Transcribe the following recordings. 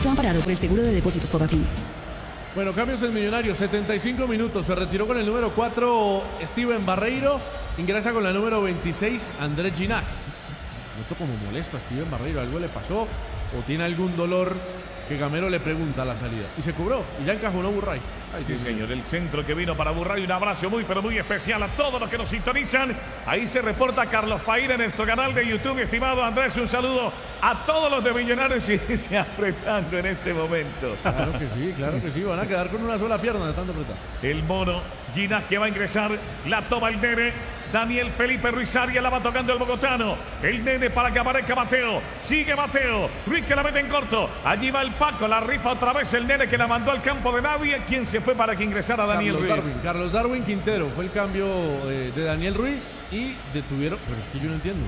producto amparado por el Seguro de Depósitos Fogafín. Bueno, cambios en Millonarios, 75 minutos. Se retiró con el número 4 Steven Barreiro. Ingresa con la número 26 Andrés Ginás. Noto como molesto a Steven Barreiro. ¿Algo le pasó? ¿O tiene algún dolor? Que Gamero le pregunta a la salida. Y se cobró. Y ya encajonó Burray. Ay, sí, señor. El centro que vino para Burray. Un abrazo muy, pero muy especial a todos los que nos sintonizan. Ahí se reporta Carlos Faíra en nuestro canal de YouTube. Estimado Andrés, un saludo a todos los de Millonarios y se apretando en este momento. Claro que sí, claro que sí. Van a quedar con una sola pierna de tanto apretar. El mono Ginás que va a ingresar. La toma el nene. Daniel Felipe Ruiz Arias la va tocando el bogotano. El nene para que aparezca Mateo. Sigue Mateo. Ruiz que la mete en corto. Allí va el Paco. La rifa otra vez el nene que la mandó al campo de nadie. ¿Quién se fue para que ingresara Daniel Ruiz? Carlos Darwin Quintero. Fue el cambio de Daniel Ruiz y detuvieron. Pero es que yo no entiendo.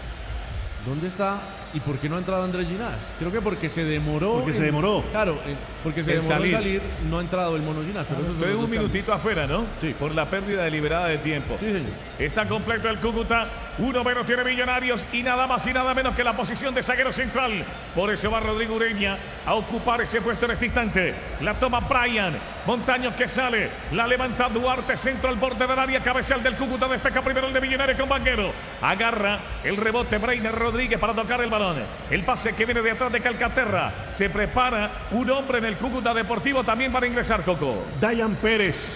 ¿Dónde está? ¿Y por qué no ha entrado Andrés Ginás? Creo que porque se demoró. Porque se demoró. Claro, porque se demoró en salir, no ha entrado el mono Ginás. Pero eso fue un minutito afuera, ¿no? Sí. Por la pérdida deliberada de tiempo. Sí, señor. Está completo el Cúcuta. Uno menos tiene Millonarios y nada más y nada menos que la posición de zaguero central. Por eso va Rodrigo Ureña a ocupar ese puesto en este instante. La toma Brian. Montaños que sale. La levanta Duarte. Centro al borde del área. Cabezal del Cúcuta. Despeja primero el de Millonarios con Banguero. Agarra el rebote Breiner Rodríguez para tocar el balón. El pase que viene de atrás de Calcaterra. Se prepara un hombre en el Cúcuta Deportivo también para ingresar, Coco. Dayan Pérez,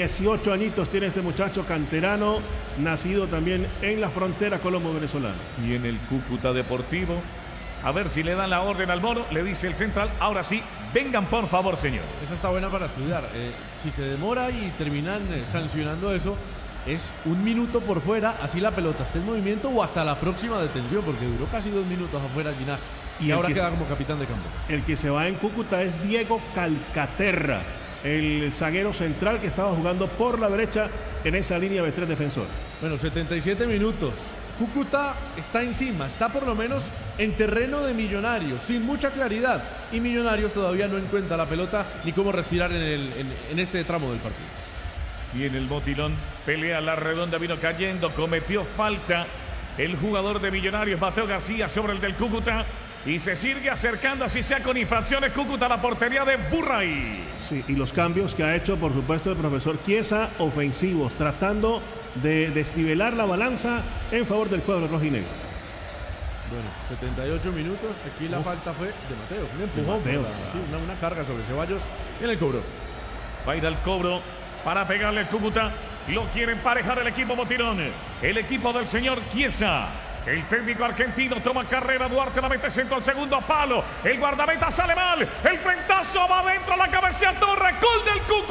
18 añitos tiene este muchacho canterano, nacido también en la frontera colombo-venezolana. Y en el Cúcuta Deportivo, a ver si le dan la orden al mono, le dice el central, ahora sí, vengan por favor, señor. Esa está buena para estudiar. Si se demora y terminan sancionando eso, es un minuto por fuera, así la pelota está en movimiento o hasta la próxima detención, porque duró casi 2 minutos afuera Ginás. Y ahora queda como capitán de campo. El que se va en Cúcuta es Diego Calcaterra, el zaguero central que estaba jugando por la derecha en esa línea de 3 defensores. Bueno, 77 minutos. Cúcuta está encima, está por lo menos en terreno de Millonarios, sin mucha claridad. Y Millonarios todavía no encuentra la pelota ni cómo respirar en este tramo del partido. Y en el botilón, pelea la redonda, vino cayendo, cometió falta el jugador de Millonarios, Mateo García, sobre el del Cúcuta. Y se sigue acercando, así sea con infracciones, Cúcuta a la portería de Burray. Sí, y los cambios que ha hecho, por supuesto, el profesor Chiesa, ofensivos, tratando de desnivelar la balanza en favor del cuadro rojinegro. Bueno, 78 minutos, aquí la falta fue de Mateo, un empujón, una carga sobre Ceballos en el cobro. Va a ir al cobro para pegarle el Cúcuta. Lo quiere emparejar el equipo Botirón. El equipo del señor Chiesa. El técnico argentino toma carrera. Duarte la mete centro al segundo palo. El guardameta sale mal. El frentazo va adentro. La cabeza Torre. Gol del Cúcuta.